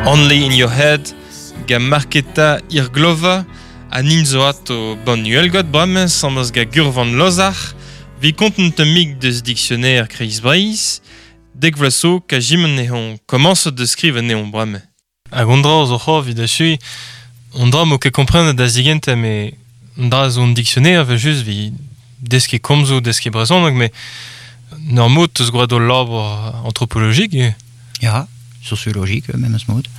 Only in your head, ga marketa irglova, a ninzoat o ban uelgot brame, sambas ga gurvan lozach, vi kontent mig deus dictionnaire Chris Breis, dek vlaso ka jimen neon commence de skrive neon brame. Hag ondra zo c'hor vid achui, ondra mo ket komprenne da zigente, me ondra zo un dictionnaire ve just vi deske komzo, deske brezonag, me normot eus gwad o labre anthropologique. Ja, sociologique, même ce mot.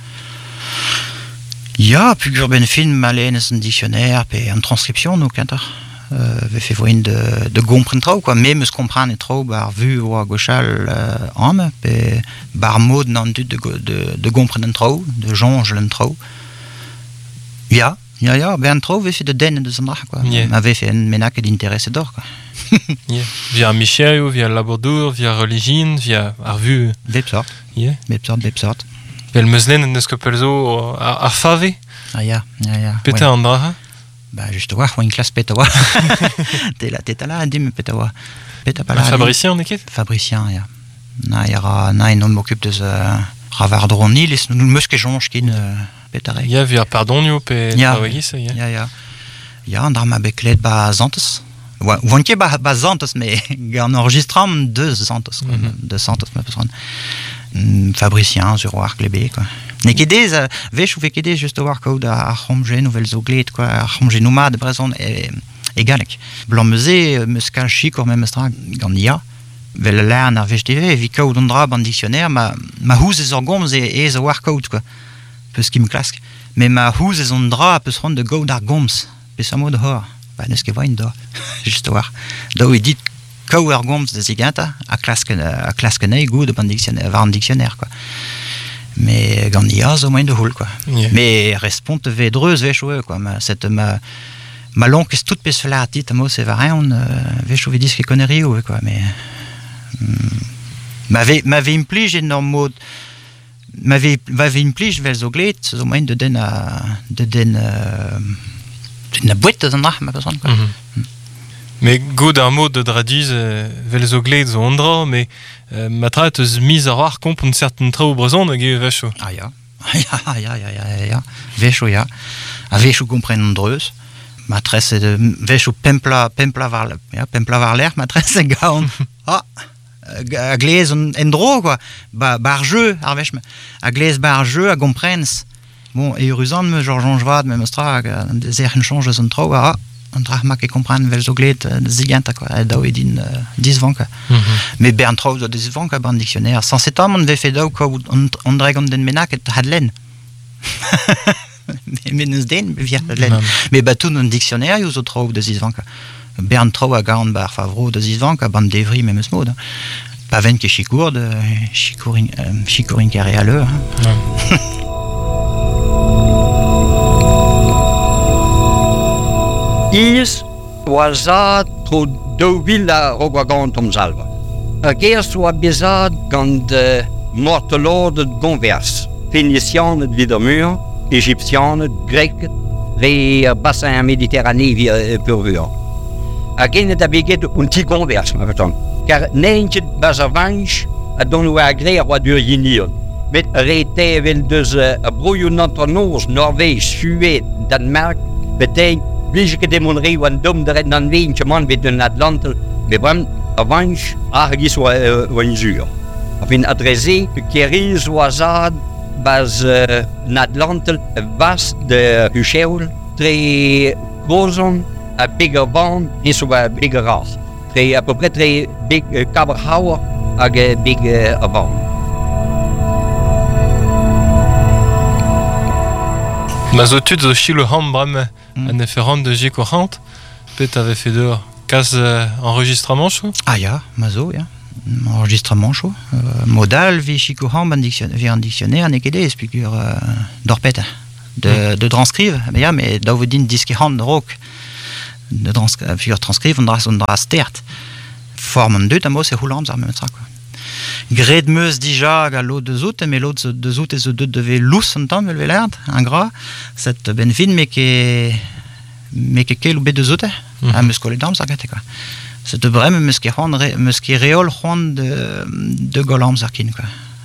Ja, pugur ben film malenes un dictionnaire, pe en transcription, nou kantar. We fait voin de gompren trau, quoi. Même eus komprenne trau bar vu oa gochal am, pe bar mod nan dut de gompren trau, de jonge trau. Ja, ben trau we fait de den de zandach, quoi. Yeah. Ma we fait un menak d'intérêt d'or, quoi. Yeah. Via Michel, via Labordour, via Religine, via Arvu. Bepsort. Yeah. Bepsort. Vel meuslen en eus kopelzo ar fave. Ah ja. Peter Ouais. andra. Bah juste voir une classe pétawa. T'es là, dim pétawa. Pétapala. Fabricien, neket? Fabricien, ja. Na un homme m'occupe de ravardroni, les nous meske jonge kin pétare. Ja, via Pardonio, pe Ja. Trawagis, ja. Ja. Ja, andra ma beklet ba zantes. Wanke ba zantes, mais en enregistrant deux zantes, deux zantes, ma personne. Fabricien, sur Arclébé, quoi. Nekedez, vech ou vekedez juste war code a romge nouvelles oglet, quoi, a romge nomade, brezon, egalek. Blanc meuse, meuscal chic, or même stra, gania. Vel lern ar vech TV, vi code ondra ban dictionnaire, ma house ez orgoms e a war code, quoi. Peus kim klask. Mais ma house ez ondra, peus rond de go d'ar goms, peus a mod hor. Ba neus ket voin da, juste war. Da ou dit Cower goms de ziganta a klaskenei gout de ban dictionnaire, quoi. Mais gandia zo moyen de houl, quoi. Yeah. Mais respond vedreuse vechoueux, quoi. Ma longue est toute pes flatit mo c'est varin vechoueux dis que connerie, quoi. Mais m'avait implige énorme mot m'avait implige vel zoglet zo moyen de den na boîte de nach ma personne, quoi. Mais god ar mod de draduz vel zo gled zo ondra, mais matra eus miz ar war komp un certain trao brezon hag e vecho. Ah ja. Vecho, ja. A vecho kompren dreus. Matresse de vecho pempla var l'air, matresse gaon. Ah, a glez en dro, quoi. Bar jeu, ar vech. A glez bar jeu, a komprens. Bon, e uruzan me Georges Vad, me mostra, des erren change zon trao, ah, on tra ma ke kompren vel zo gled ziganta, quoi. Da edin 10 vanka. Mais Bern trao zo 10 vanka ban dictionnaire. Sans cet homme, on devait faire quoi on dragon den menak et hadlen. Mais nous den via hadlen. Mais batou non dictionnaire, yo zo trao de 10 vanka. Bern trao a gaon bar favro de 10 vanka ban devri même smod. Pas ven ke chicour de chicorin carré à l'heure. Is was tro do villa rogagant om salva. Gerst was bezad gant de mortelorde gonvers. Phénicianen Widermur, Égyptianen, Grekken, re bassin Méditerranée via purvur. Agene da beget un ti gonvers, ma verton. Car neintje bazavanch a donu agre a dur yinion. Met rete vel dus brouillon antonos, Norvège, Suède, Danemark, betek Vlige que demonrer wan dom de red nan veintje man vet un Atlantel, mais bram avanch argis wan zur. Afin adressé que keris oazad bas Atlantel vas de Hucheul, très gozon a bigger van et so a bigger ras. Très à peu près très big kaberhauer a big van. Ma zo tud zo chilo ham brame an efferant de G courante, peut avait fait dehors. Cas enregistrement chaud? Ah ja, mazo, ja. Enregistrement chaud. Modal, vi chicourant, vi un dictionnaire, nekede, spigur d'orpet, de transcrive. Mais ja, mais da vodin disquehand rock. De figure transcrive, on dra stert. Formen deux, tamo, c'est roulant, ça me mettra, quoi. Gred meus dija a l'eau de zout, mais l'eau de zout et de devait lous en temps, mais l'air, un gras, cette benfin, mais que quel ou de zout, à muscoler d'âme, ça gâte, quoi. C'est de vrai, mais qui réol, de golam, ça quoi.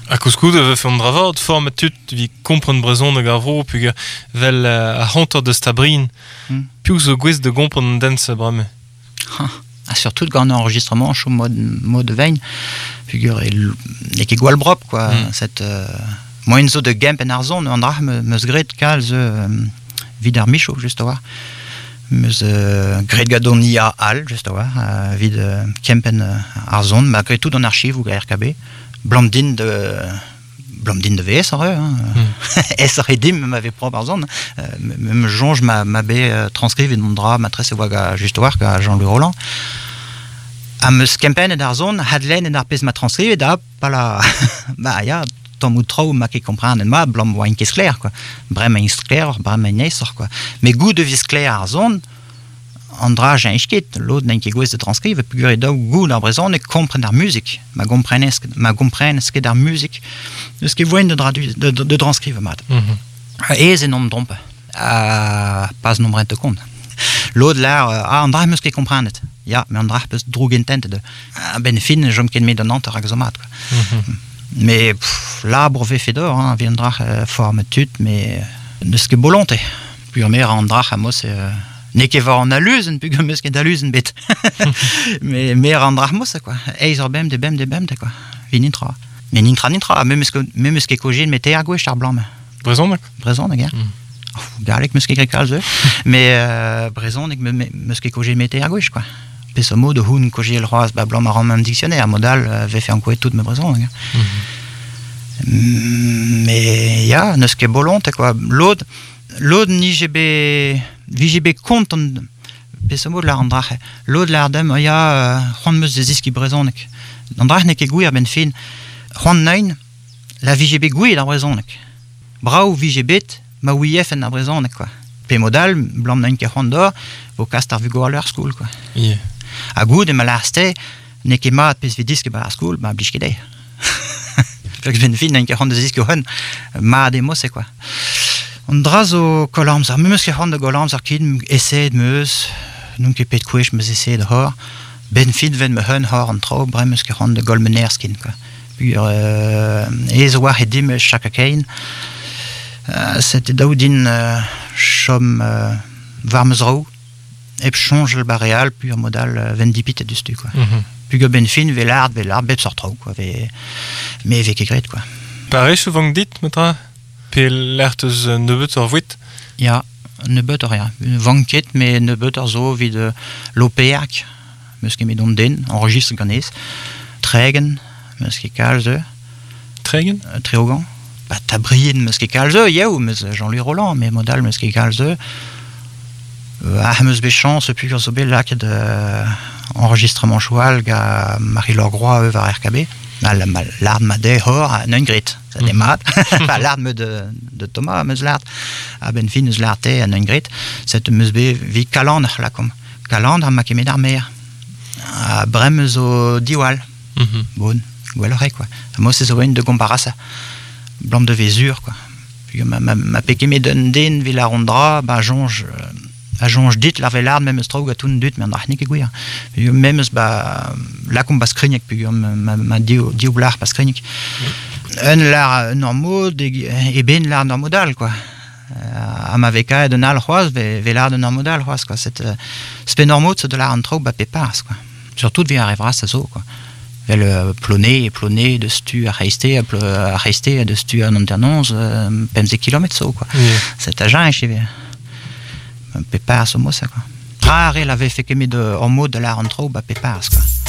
A kouskou de veuf an dravord, formet tut vi kompren brezon de gavro, puis vel a hantor de stabrin, piou zo gwez de gompren an dense brame. Surtout gant enregistrement chou mode vein, figure et qui gwal brop quoi. Cette moyen zo de gemp en arzon, an dra meus gret kal ze vid ar micho just war. Meus gret gadon ia al just war, vid kempen arzon, ma gret tout an archiv ou RKB. Blomdin de VS, SR dim m'avait propre par zone. Me jonge m'avait transcrit une drap matrice waga juste voir qu'à Jean-Louis Roland. À me skempen et d'Arzon, Hadlen et d'Arpes m'a transcrit et d'ap pas la. Bah ya, tom ou trop m'a qui comprendre moi blom wine qui clair quoi. Brem clair, brem sort quoi. Mais goût de vis clair Arzon. Andra j'ai iskit l'autre n'a qui goût de transcrire puis il goût la raison et comprendre la musique ma comprenne ce qu'est la musique de ce qui voit de transcrire mat et c'est non trompe pas nombre de compte l'autre là Andra ce qui comprendre ja mais Andra peut droog intent de ben fin je me ken de Nantes axomat mais l'arbre fait d'or viendra forme tut mais de ce qui est volonté puis mer Andra moi c'est Nek var an aluzen, puis meus ket aluzen bet. Mais mer an drachmos, quoi. Eizer bem de, quoi. Vi nintra. Mais nintra, meus ket kojin met er gwech ar blanc. Brezon, nek? Brezon, nek, galek meus ket grek kalze. Mais brezon, nek meus ket kojin met er gwech, quoi. Pes mo de houn kojil roaz, ba blanc marran même dictionnaire, modal, ve fait en kouet tout me brezon, nek. Mais ya, neus ket bolonte, quoi. L'aude ni VGB compte pesamo de la andrache l'aude l'ardem ya ron meus de ziski brezonek andrache nek gouir ben fin ron nein la VGB gouir la brezonek brau VGB ma wif en la brezonek quoi pe modal blanc nein ke ron d'or vo castar vu go à leur school quoi a goût de malaste nek ma pes vidiske ba school ba bliskede fait ben fin nein ke ron de ziski hon ma demo c'est quoi on drazo colams, meus ket c'hant de golams ar kid essaie de meus, nun ket pet kouech meus essaie de hor, ben fit ven me hun hor an tro, bre meus ket c'hant de golmener skin, quoi. Puis, ez war et dim chaka kein, c'était daoudin chom var meus rao, ep change le baréal, puis modal vendipit et du stu, quoi. Puis ben fin, velard, bep sort tro, quoi, mais ve ket quoi. Pareil, souvent dit, metra pe l'erteus nebeut ar vouit? Ja, nebeut ar ja. Vanket, mais nebeut ar zo vid l'OPEAC, meus ket medon den, enregistre ganez. Tregen, meus ket kalze. Tregen? Treogan. Ba tabrien meus ket kalze, yeou, meus Jean-Louis Roland, mais modal meus ket kalze. Meus bechans, puis zo bet lak de enregistrement choual ga Marie-Laure Groix var RKB. L'art m'a dit hors non grit ça démat l'art de Thomas meus l'art a ben fin meus l'art et non grit cette meus be vi calandre là comme calandre ma kemed armer a brem zo diwal bon voilà quoi moi c'est zo de comparasa blanc de vésure quoi puis ma pekeme den vi la rondra ba jonge a jonge dit la velard même strog a tout dit mais ndach nik guir même ba la com bas krignek puis ma dioblar pas krignek un lar normal et ben lar normodal quoi a ma veka de nal roise velard de normodal roise quoi cette c'est normal de la rentro ba pepars quoi surtout vi arrivera ça zo quoi le ploné de stu à rester de stu en alternance pemze kilomètres so quoi cet agent chez pépars au mot ça quoi rare elle avait fait que mis de en mode de la rentro bah pépars quoi